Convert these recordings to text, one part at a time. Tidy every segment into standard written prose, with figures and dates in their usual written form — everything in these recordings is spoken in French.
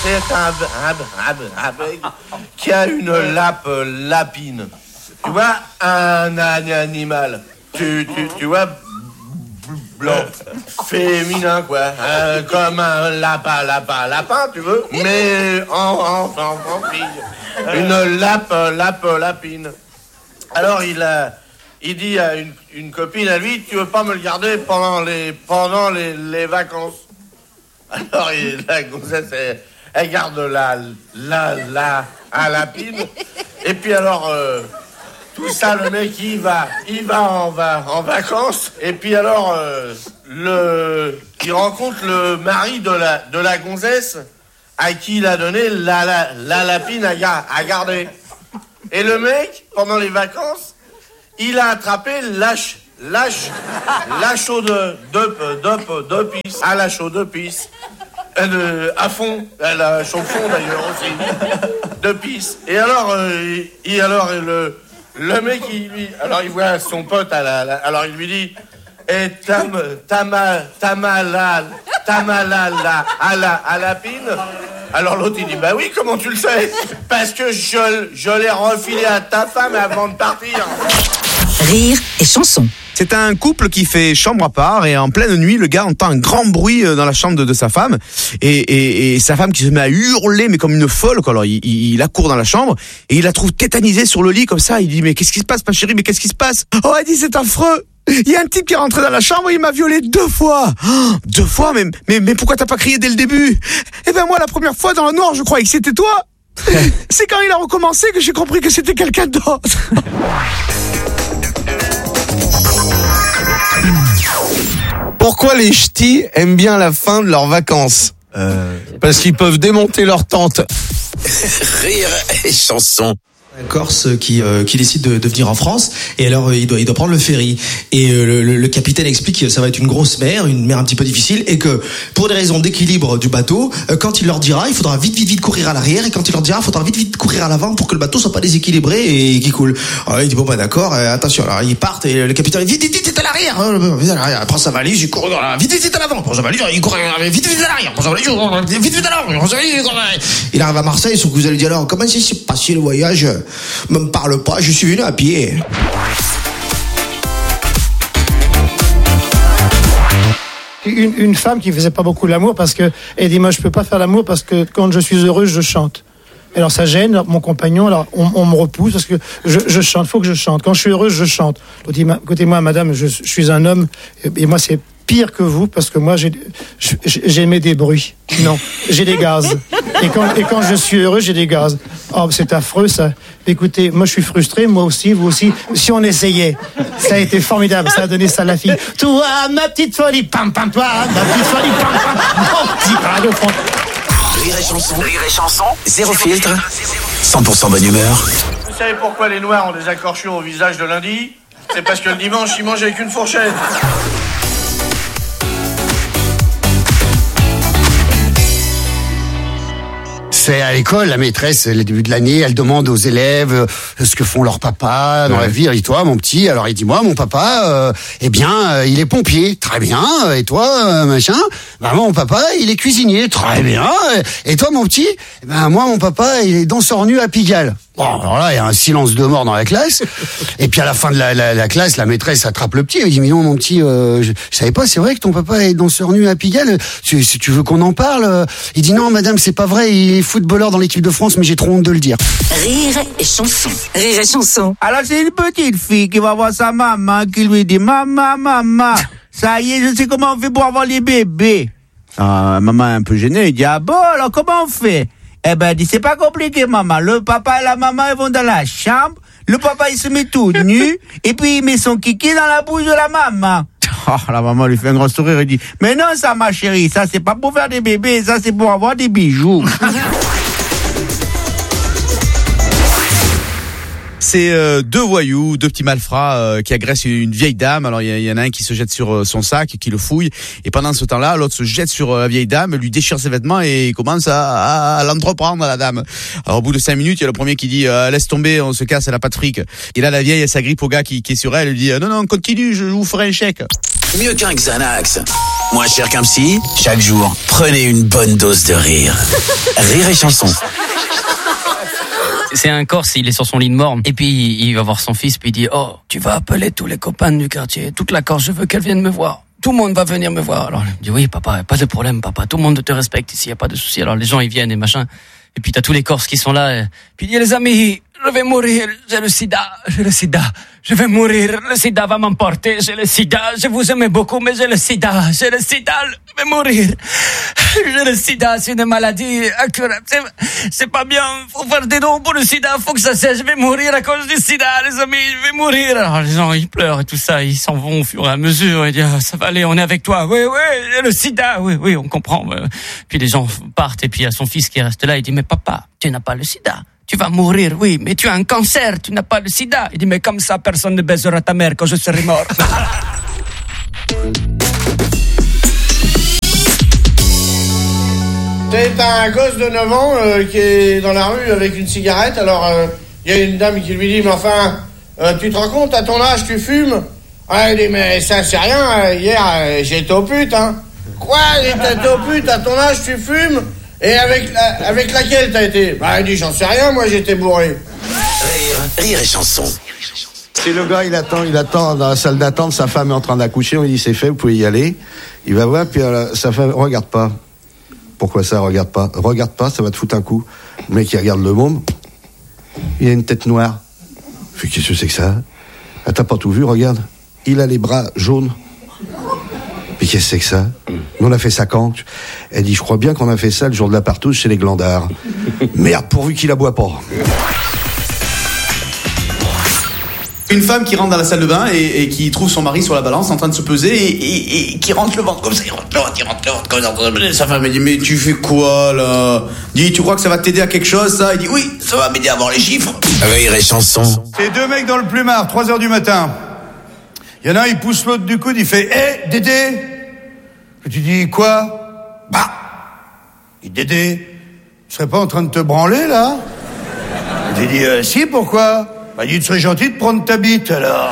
c'est un bec qui a une lapine. Tu vois, un animal. Tu vois, blanc, féminin, quoi. Comme un lapin, tu veux, mais en fille. Une lapine. Alors, il dit à une copine à lui, tu veux pas me le garder pendant les vacances? Alors, la gonzesse, elle garde la lapine. Et puis alors, tout ça, le mec, il va en vacances. Et puis alors, il rencontre le mari de la gonzesse à qui il a donné la lapine à garder. Et le mec, pendant les vacances, il a attrapé la chaude de pisse. À la chaude de pisse. À fond. Elle a chaud fond d'ailleurs aussi. De pisse. Et alors, le mec, il voit son pote alors il lui dit, t'as mal à la lapine. Alors l'autre il dit, bah oui, comment tu le sais? Parce que je l'ai refilé à ta femme avant de partir. Rire et chanson. C'est un couple qui fait chambre à part et en pleine nuit, le gars entend un grand bruit dans la chambre de sa femme et sa femme qui se met à hurler mais comme une folle. Alors il accourt dans la chambre et il la trouve tétanisée sur le lit comme ça. Il dit, mais qu'est-ce qui se passe, ma chérie? Mais qu'est-ce qui se passe? Oh, elle dit, c'est affreux. Il y a un type qui est rentré dans la chambre, il m'a violé 2 fois. 2 fois? Mais pourquoi t'as pas crié dès le début? Eh ben moi, la première fois dans le noir, je croyais que c'était toi. C'est quand il a recommencé que j'ai compris que c'était quelqu'un d'autre. Pourquoi les ch'tis aiment bien la fin de leurs vacances? Parce qu'ils peuvent démonter leur tente. Rire et chanson. Un Corse qui décide de venir en France et alors il doit prendre le ferry et le capitaine explique que ça va être une grosse mer, une mer un petit peu difficile et que pour des raisons d'équilibre du bateau, quand il leur dira, il faudra vite courir à l'arrière et quand il leur dira, il faudra vite courir à l'avant pour que le bateau soit pas déséquilibré et qu'il coule. Alors il dit bon bah d'accord, attention. Alors ils partent et le capitaine dit vite à l'arrière, il prend sa valise, il court vite à l'avant, prend sa valise, il court vite à l'arrière, prend sa valise, vite à l'avant, il arrive à Marseille, son cousin lui dit alors comment s'est passé le voyage? Me parle pas, je suis venu à pied. Une femme qui faisait pas beaucoup l'amour parce que elle dit moi je peux pas faire l'amour parce que quand je suis heureuse je chante. Alors ça gêne mon compagnon, alors on me repousse parce que je chante, faut que je chante. Quand je suis heureuse je chante. Côté moi madame, je suis un homme et moi c'est pire que vous parce que moi j'aimais des bruits. Non, j'ai des gaz. Et quand je suis heureux, j'ai des gaz. Oh, c'est affreux ça. Écoutez, moi je suis frustré, moi aussi, vous aussi. Si on essayait, ça a été formidable, ça a donné ça à la fille. Toi, ma petite folie, pam pam, toi, ma petite folie, pam pam. Oh, petit radiophone. Rire et chanson, zéro filtre, 100% bonne humeur. Vous savez pourquoi les Noirs ont des accorchures au visage de lundi? C'est parce que le dimanche, ils mangent avec une fourchette. C'est à l'école, la maîtresse, le début de l'année, elle demande aux élèves ce que font leurs papas dans la vie. Et toi, mon petit, alors il dit moi, mon papa, il est pompier, très bien. Et toi, machin, ben mon papa, il est cuisinier, très bien. Et toi, mon petit, ben moi, mon papa, il est danseur nu à Pigalle. Bon, alors là, il y a un silence de mort dans la classe. Et puis à la fin de la classe, la maîtresse attrape le petit. Elle dit mais non, mon petit, je savais pas. C'est vrai que ton papa est danseur nu à Pigalle. Si tu veux qu'on en parle, il dit non, madame, c'est pas vrai. Il est footballeur dans l'équipe de France, mais j'ai trop honte de le dire. Rire et chanson. Rire et chanson. Alors c'est une petite fille qui va voir sa maman, qui lui dit maman, ça y est, je sais comment on fait pour avoir les bébés. Ah, maman est un peu gênée. Il dit ah bon, alors comment on fait? Eh ben, dit, c'est pas compliqué, maman. Le papa et la maman, ils vont dans la chambre. Le papa, il se met tout nu. Et puis, il met son kiki dans la bouche de la maman. Oh, la maman lui fait un grand sourire et dit, mais non, ça, ma chérie, ça, c'est pas pour faire des bébés. Ça, c'est pour avoir des bijoux. C'est deux voyous, deux petits malfrats qui agressent une vieille dame. Alors il y en a un qui se jette sur son sac, qui le fouille, et pendant ce temps-là, l'autre se jette sur la vieille dame, lui déchire ses vêtements et commence à l'entreprendre, la dame. Alors au bout de 5 minutes, il y a le premier qui dit laisse tomber, on se casse, elle a pas de fric. Et là la vieille elle s'agrippe au gars qui est sur elle, elle lui dit non continue, je vous ferai un chèque. Mieux qu'un Xanax, moins cher qu'un psy, chaque jour, prenez une bonne dose de rire. Rire et chanson. C'est un Corse, il est sur son lit de mort, et puis il va voir son fils, puis il dit « Oh, tu vas appeler tous les copains du quartier, toute la Corse, je veux qu'elle vienne me voir. Tout le monde va venir me voir. » Alors il dit « Oui, papa, pas de problème, papa, tout le monde te respecte ici, y a pas de souci. » Alors les gens, ils viennent et machin, et puis t'as tous les Corses qui sont là, et puis il dit « Les amis, je vais mourir, j'ai le sida, je vais mourir, le sida va m'emporter, j'ai le sida, je vous aimais beaucoup, mais j'ai le sida, je vais mourir. J'ai le sida, c'est une maladie incurable, c'est pas bien, faut faire des dons pour le sida, faut que ça cesse, je vais mourir à cause du sida, les amis, je vais mourir. » Alors les gens, ils pleurent et tout ça, ils s'en vont au fur et à mesure, ils disent « Ça va aller, on est avec toi, oui, j'ai le sida, oui, on comprend. » Puis les gens partent, et puis il y a son fils qui reste là, il dit « Mais papa, tu n'as pas le sida. Tu vas mourir, oui, mais tu as un cancer, tu n'as pas le sida. » Il dit « Mais comme ça, personne ne baisera ta mère quand je serai mort. » C'est un gosse de 9 ans qui est dans la rue avec une cigarette. Alors, il y a une dame qui lui dit « Mais enfin, tu te rends compte, à ton âge, tu fumes ?» Ah, il dit « Mais ça, c'est rien, hier, j'étais au pute, hein. » Quoi, t'étais au pute, à ton âge, tu fumes? Et avec laquelle t'as été? Bah, il dit « J'en sais rien, moi, j'étais bourré. » Rire et chanson. Si le gars, il attend dans la salle d'attente, sa femme est en train d'accoucher, on lui dit « C'est fait, vous pouvez y aller. » Il va voir, puis sa femme « Regarde pas. » Pourquoi ça, regarde pas? Regarde pas, ça va te foutre un coup. Le mec, il regarde le môme. Il a une tête noire. Fait, qu'est-ce que c'est que ça? Ah, t'as pas tout vu, regarde. Il a les bras jaunes. Mais qu'est-ce que c'est que ça? Nous, on a fait ça quand? Elle dit, je crois bien qu'on a fait ça le jour de la partouze chez les glandards. Merde, pourvu qu'il la boit pas. Une femme qui rentre dans la salle de bain et qui trouve son mari sur la balance en train de se peser et qui rentre le ventre comme ça, il rentre le ventre comme ça. Sa femme elle dit mais tu fais quoi là? Il dit tu crois que ça va t'aider à quelque chose ça? Il dit oui, ça va m'aider à voir les chiffres. Rire et chanson. C'est deux mecs dans le plumard, 3h du matin. Il y en a un, il pousse l'autre du coude, il fait hé, Dédé. Et tu dis quoi? Bah, il dit Dédé, tu serais pas en train de te branler là? Il dit si, pourquoi? Bah, il dit, tu serais gentil de prendre ta bite, alors.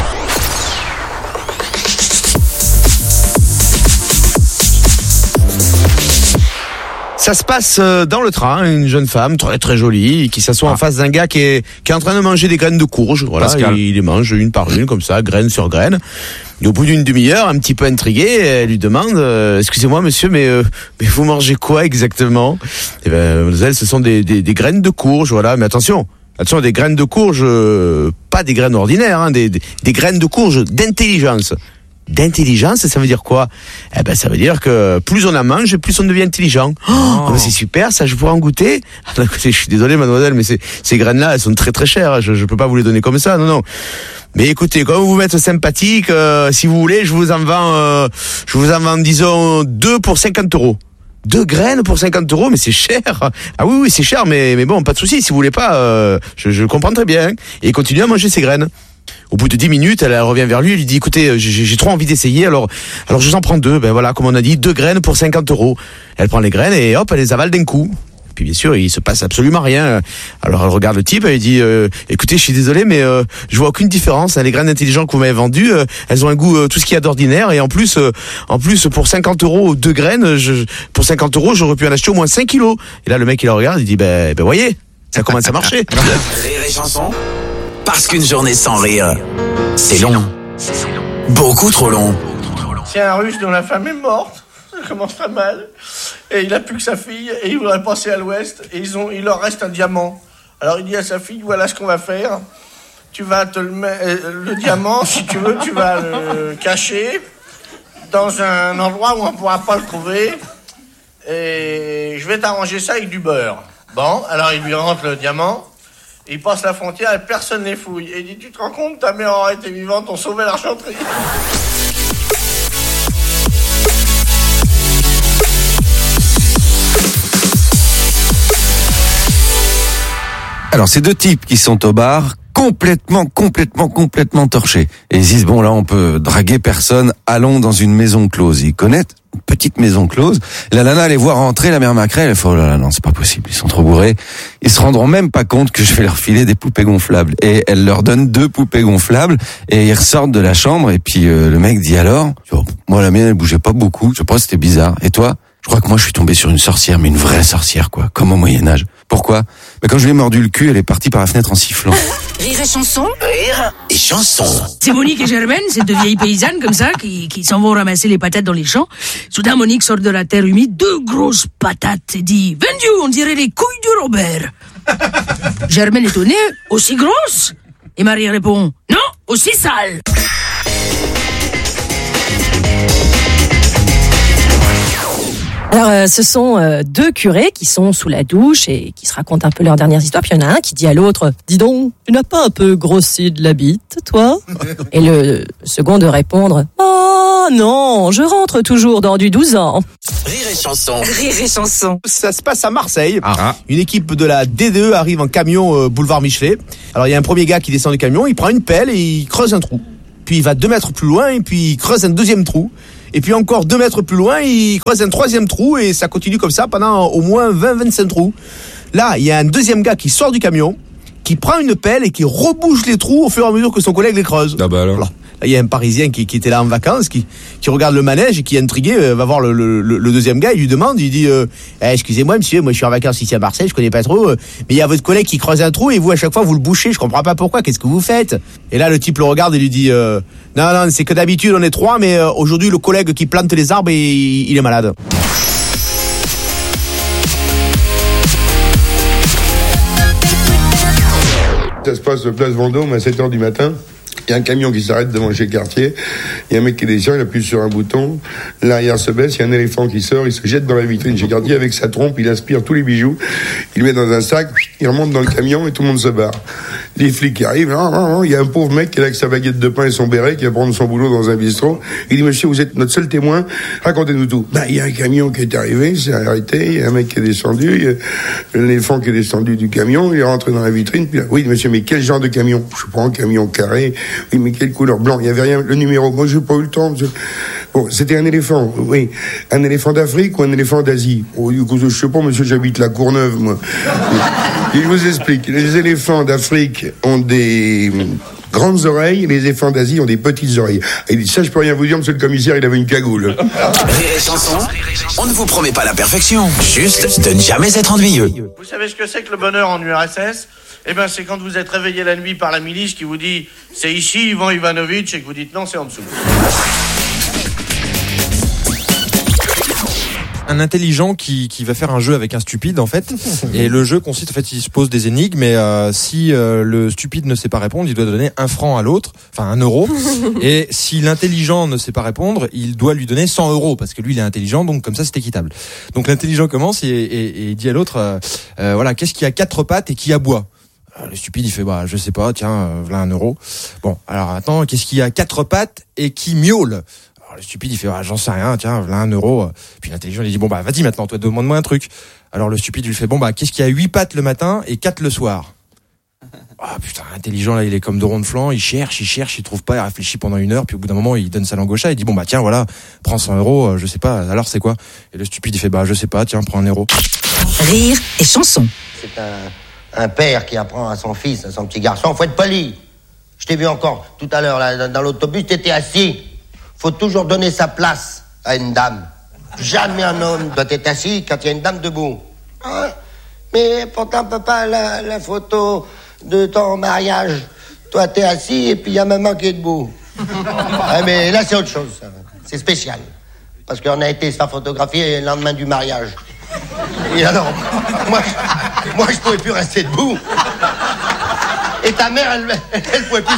Ça se passe dans le train, une jeune femme très très jolie qui s'assoit en face d'un gars qui est en train de manger des graines de courge. Voilà, il les mange une par une comme ça, graine sur graine. Et au bout d'une demi-heure, un petit peu intriguée, elle lui demande excusez-moi monsieur, mais vous mangez quoi exactement? Eh ben mademoiselle, ce sont des graines de courge, voilà, mais attention, des graines de courge, pas des graines ordinaires, hein, des graines de courge d'intelligence. D'intelligence, ça veut dire quoi? Eh ben, ça veut dire que plus on en mange, plus on devient intelligent. Oh, c'est super, ça, je pourrais en goûter. Je suis désolé, mademoiselle, mais ces graines-là, elles sont très très chères. Je peux pas vous les donner comme ça, non. Mais écoutez, comme vous m'êtes sympathique, si vous voulez, je vous en vends, disons, 2 pour 50 €. 2 graines pour 50 €, mais c'est cher. Ah oui, c'est cher, mais bon, pas de souci. Si vous voulez pas, je comprends très bien. Et continuez à manger ces graines. Au bout de 10 minutes, elle revient vers lui, elle lui dit, écoutez, j'ai trop envie d'essayer, alors je vous en prends 2. Ben voilà, comme on a dit, 2 graines pour 50 €. Elle prend les graines et hop, elle les avale d'un coup. Et puis bien sûr, il se passe absolument rien. Alors elle regarde le type, elle dit, écoutez, je suis désolé, mais je vois aucune différence. Les graines intelligentes que vous m'avez vendues, elles ont un goût tout ce qu'il y a d'ordinaire. Et en plus, pour 50 €, 2 graines, pour 50 €, j'aurais pu en acheter au moins 5 kilos. Et là, le mec, il la regarde, il dit, ben voyez, ça commence à marcher. Rire et chanson. Parce qu'une journée sans rire, c'est long. Beaucoup trop long. C'est un Russe dont la femme est morte. Ça commence très mal. Et il a plus que sa fille. Et il voudrait passer à l'ouest. Et il leur reste un diamant. Alors il dit à sa fille, voilà ce qu'on va faire. Tu vas te le diamant, si tu veux, tu vas le cacher dans un endroit où on ne pourra pas le trouver. Et je vais t'arranger ça avec du beurre. Bon, alors il lui rentre le diamant. Il passe la frontière et personne ne les fouille. Et il dit, tu te rends compte, ta mère aurait été vivante, on sauvait l'argenterie. Alors, ces deux types qui sont au bar, complètement torchés. Et ils disent, bon là on peut draguer personne, allons dans une maison close. Ils connaissent une petite maison close. La nana les voit rentrer, la mère Macrel, elle fait, oh là là, non c'est pas possible, ils sont trop bourrés. Ils se rendront même pas compte que je vais leur filer des poupées gonflables. Et elle leur donne 2 poupées gonflables et ils ressortent de la chambre et puis le mec dit alors, oh, moi la mienne elle bougeait pas beaucoup, je sais pas, c'était bizarre. Et toi? Je crois que moi je suis tombé sur une sorcière, mais une vraie sorcière quoi, comme au Moyen-Âge. Pourquoi? Mais quand je lui ai mordu le cul, elle est partie par la fenêtre en sifflant. Rire et chanson. Rire et chanson. C'est Monique et Germaine, c'est 2 vieilles paysannes comme ça qui s'en vont ramasser les patates dans les champs. Soudain, Monique sort de la terre humide 2 grosses patates et dit « Vendu, on dirait les couilles de Robert !» Germaine étonnée, aussi grosses? Et Marie répond « Non, aussi sales !» Alors, ce sont 2 curés qui sont sous la douche et qui se racontent un peu leurs dernières histoires. Puis il y en a un qui dit à l'autre, « Dis donc, tu n'as pas un peu grossi de la bite, toi ?» Et le second de répondre, « Oh non, je rentre toujours dans du 12 ans. » Rire et chanson. Rire et chanson. Ça se passe à Marseille. Une équipe de la DDE arrive en camion boulevard Michelet. Alors il y a un premier gars qui descend du camion, il prend une pelle et il creuse un trou. Puis il va 2 mètres plus loin et puis il creuse un deuxième trou. Et puis encore 2 mètres plus loin, il creuse un 3e trou et ça continue comme ça pendant au moins 20-25 trous. Là, il y a un deuxième gars qui sort du camion, qui prend une pelle et qui rebouche les trous au fur et à mesure que son collègue les creuse. Ah bah alors. Là, il y a un Parisien qui était là en vacances, qui regarde le manège et qui est intrigué, va voir le deuxième gars, il lui demande, il dit excusez-moi monsieur, moi je suis en vacances ici à Marseille, je connais pas trop, mais il y a votre collègue qui creuse un trou et vous à chaque fois vous le bouchez, je comprends pas pourquoi, qu'est-ce que vous faites? Et là le type le regarde et lui dit non, c'est que d'habitude on est 3, mais aujourd'hui le collègue qui plante les arbres il est malade. Ça se passe place Vendôme à 7h du matin. Il y a un camion qui s'arrête devant chez Cartier. Il y a un mec qui descend, il appuie sur un bouton. L'arrière se baisse, il y a un éléphant qui sort, il se jette dans la vitrine chez Cartier avec sa trompe, il aspire tous les bijoux, il le met dans un sac, il remonte dans le camion et tout le monde se barre. Les flics arrivent, il y a un pauvre mec qui est là avec sa baguette de pain et son béret, qui va prendre son boulot dans un bistrot. Il dit, monsieur, vous êtes notre seul témoin, racontez-nous tout. Il y a un camion qui est arrivé, c'est arrêté, il y a un mec qui est descendu, il y a l'éléphant qui est descendu du camion, il est rentré dans la vitrine, puis là, oui, monsieur, mais quel genre de camion? Je prends un camion carré, oui, mais quelle couleur? Blanc, il n'y avait rien, le numéro, moi j'ai pas eu le temps, monsieur. Bon, c'était un éléphant, oui. Un éléphant d'Afrique ou un éléphant d'Asie? Oh, du coup, je sais pas, monsieur, j'habite la Courneuve, moi. Et je vous explique, les éléphants d'Afrique ont des grandes oreilles, les éléphants d'Asie ont des petites oreilles. Et il dit, ça, je peux rien vous dire, monsieur le commissaire, il avait une cagoule. Rire et chanson, on ne vous promet pas la perfection, juste de ne jamais être ennuyeux. Vous savez ce que c'est que le bonheur en URSS? Eh ben, c'est quand vous êtes réveillé la nuit par la milice qui vous dit « C'est ici, Ivan Ivanovitch » et que vous dites « Non, c'est en dessous ». Un intelligent qui va faire un jeu avec un stupide en fait, et le jeu consiste en fait, il se pose des énigmes et si le stupide ne sait pas répondre, il doit donner 1 franc à l'autre, enfin 1 euro, et si l'intelligent ne sait pas répondre, il doit lui donner 100 euros parce que lui il est intelligent, donc comme ça c'est équitable. Donc l'intelligent commence et il dit à l'autre voilà, qu'est-ce qui a 4 pattes et qui aboie? Le stupide il fait je sais pas, tiens, voilà 1 euro. Bon, alors attends, qu'est-ce qui a 4 pattes et qui miaule? Alors le stupide il fait j'en sais rien, tiens, voilà 1 euro. Puis l'intelligent il dit vas-y maintenant, toi demande-moi un truc. Alors le stupide lui fait qu'est-ce qui a 8 pattes le matin et 4 le soir? Ah putain, l'intelligent là il est comme de rond de flanc, il cherche, il trouve pas, il réfléchit pendant 1 heure, puis au bout d'un moment il donne sa langue au chat, il dit tiens voilà, prends 100 euros, je sais pas, alors c'est quoi? Et le stupide il fait je sais pas, tiens, prends 1 euro. Rire et chanson. C'est un père qui apprend à son fils, à son petit garçon, faut être poli. Je t'ai vu encore tout à l'heure là, dans l'autobus, t'étais assis. Faut toujours donner sa place à une dame. Jamais un homme doit être assis quand il y a une dame debout. Hein? Mais pourtant, papa, la photo de ton mariage, toi t'es assis et puis il y a maman qui est debout. Mais là c'est autre chose, ça. C'est spécial. Parce qu'on a été se faire photographier le lendemain du mariage. Et alors, moi je pouvais plus rester debout. Et ta mère, elle pouvait plus